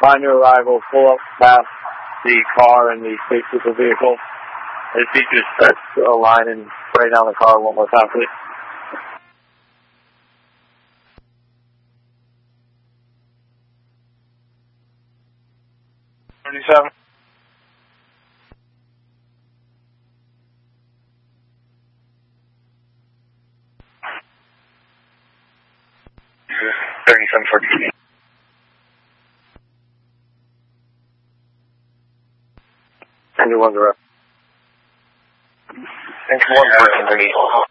On your arrival, pull up past the car and the state trooper vehicle. I just need you to stretch a line and spray down the car one more time, please. 37. And you want the rest. And one person to meet.